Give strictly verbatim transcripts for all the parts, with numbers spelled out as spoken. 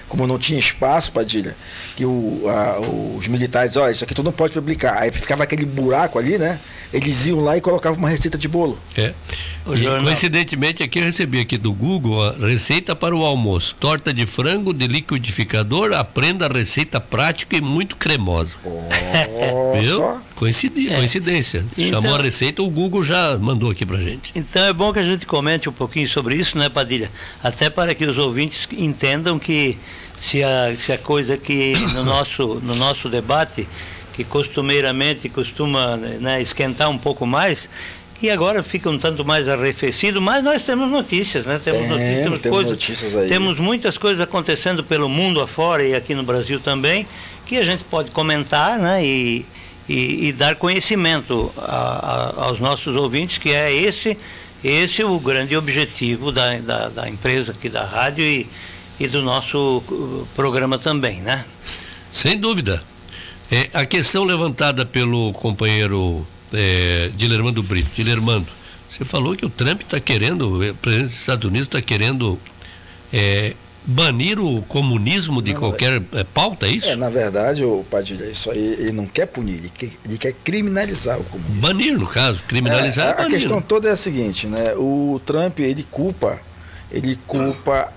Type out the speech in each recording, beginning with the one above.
como não tinha espaço, Padilha, que o, a, os militares, olha, isso aqui tu não pode publicar. Aí ficava aquele buraco ali, né? Eles iam lá e colocavam uma receita de bolo. É. E, coincidentemente, aqui eu recebi aqui do Google a receita para o almoço. Torta de frango de liquidificador, aprenda a receita prática e muito cremosa. Oh, viu? Só? Coincidi, é. Coincidência. Então, chamou a receita, o Google já mandou aqui pra gente. Então é bom que a gente comente um pouquinho sobre isso, né, Padilha? Até para que os ouvintes entendam que se a, se a coisa que no nosso, no nosso debate, que costumeiramente costuma, né, esquentar um pouco mais, e agora fica um tanto mais arrefecido, mas nós temos notícias, né? Temos, é, notícias, temos, temos coisas, notícias aí. Temos muitas coisas acontecendo pelo mundo afora e aqui no Brasil também, que a gente pode comentar, né? E, e, e dar conhecimento a, a, aos nossos ouvintes, que é esse, esse o grande objetivo da, da, da empresa aqui da rádio e, e do nosso programa também, né? Sem dúvida. É, a questão levantada pelo companheiro É, Dilermando Brito, Dilermando, você falou que o Trump está querendo, o presidente dos Estados Unidos está querendo é, banir o comunismo de não, qualquer é, pauta, é isso? É, na verdade, o Padilha, isso aí ele não quer punir, ele quer, ele quer criminalizar o comunismo. Banir, no caso, criminalizar é, é banir. A questão toda é a seguinte, né? O Trump, ele culpa, ele culpa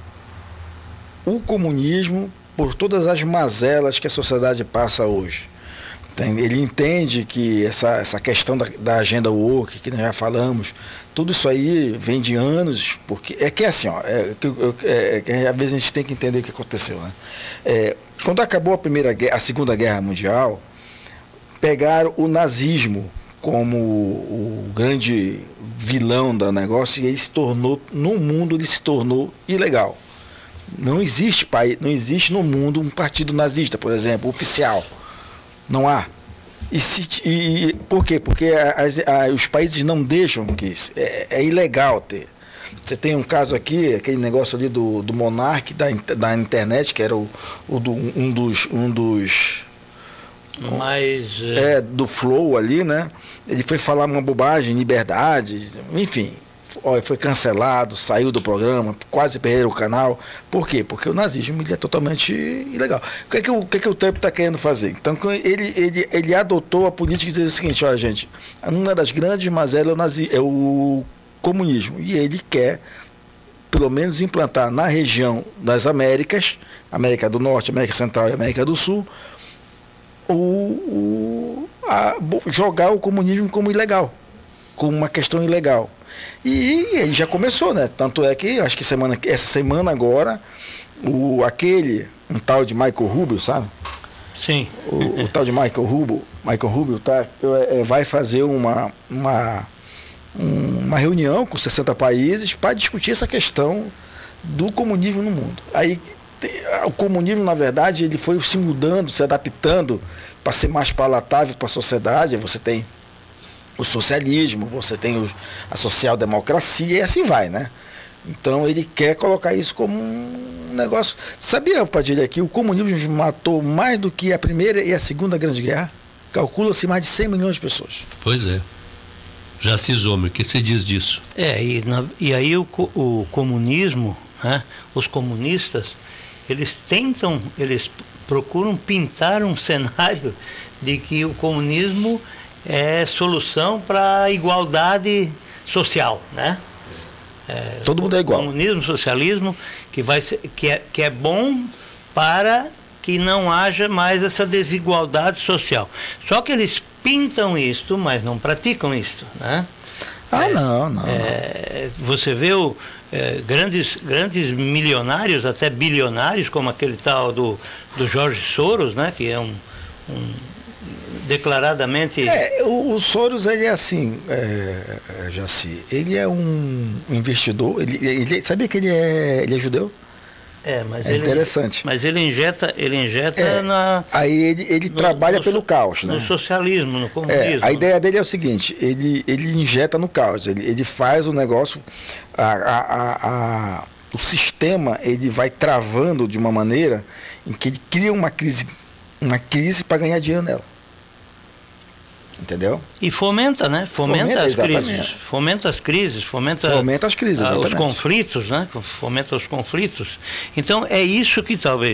o comunismo por todas as mazelas que a sociedade passa hoje. Ele entende que essa, essa questão da, da agenda woke, que nós já falamos, tudo isso aí vem de anos, porque é que é assim, ó, é, é, é, às vezes a gente tem que entender o que aconteceu, né? É, quando acabou a primeira guerra, a Segunda Guerra Mundial, pegaram o nazismo como o, o grande vilão do negócio e ele se tornou, no mundo ele se tornou ilegal. Não existe país, não existe no mundo um partido nazista, por exemplo, oficial. Não há. E, se, e por quê? Porque as, a, os países não deixam que isso. É, é ilegal ter. Você tem um caso aqui, aquele negócio ali do, do Monark da, da internet, que era o, o do, um dos. Um dos Mas, é, do Flow ali, né? Ele foi falar uma bobagem, liberdade, enfim. Foi cancelado, saiu do programa, quase perderam o canal. Por quê? Porque o nazismo ele é totalmente ilegal. O que é que o, o, que é que o Trump está querendo fazer? Então, ele, ele, ele adotou a política de dizer o seguinte: olha, gente, uma das grandes mazelas é o, nazi, é o comunismo. E ele quer, pelo menos, implantar na região das Américas, América do Norte, América Central e América do Sul, o, o, a, jogar o comunismo como ilegal, como uma questão ilegal. E ele já começou, né? Tanto é que, acho que semana, essa semana agora, o, aquele, um tal de Michael Rubio, sabe? Sim. O, o tal de Michael Rubio, Michael Rubio tá, é, vai fazer uma, uma, uma reunião com sessenta países para discutir essa questão do comunismo no mundo. Aí, o comunismo, na verdade, ele foi se mudando, se adaptando para ser mais palatável para a sociedade. Você tem o socialismo, você tem o, a social-democracia e assim vai, né? Então ele quer colocar isso como um negócio. Sabia, Padilha, que o comunismo matou mais do que a Primeira e a Segunda Grande Guerra? Calcula-se mais de cem milhões de pessoas. Pois é. Já se homem, o que você diz disso? É, e, na, e aí o, o comunismo, né, os comunistas, eles tentam, eles procuram pintar um cenário de que o comunismo é solução para a igualdade social, né? É, todo mundo é igual. Comunismo, socialismo, que, vai ser, que, é, que é bom para que não haja mais essa desigualdade social. Só que eles pintam isto, mas não praticam isto, né? Ah, é, não, não. É, você vê o, é, grandes, grandes milionários, até bilionários, como aquele tal do, do Jorge Soros, né? Que é um, um declaradamente... É, o, o Soros, ele é assim, é, Jaci, ele é um investidor, ele, ele, sabia que ele é, ele é judeu? É, mas é ele, interessante. Mas ele injeta, ele injeta é, na... Aí ele, ele no, trabalha no, pelo caos, né? No socialismo, no comunismo. É, a ideia dele é o seguinte, ele, ele injeta no caos, ele, ele faz o negócio, a, a, a, a, o sistema, ele vai travando de uma maneira em que ele cria uma crise, uma crise para ganhar dinheiro nela. Entendeu? E fomenta, né? Fomenta, fomenta as exatamente. crises. Fomenta as crises, fomenta, fomenta as crises, ah, exatamente. os conflitos, né? Fomenta os conflitos. Então é isso que talvez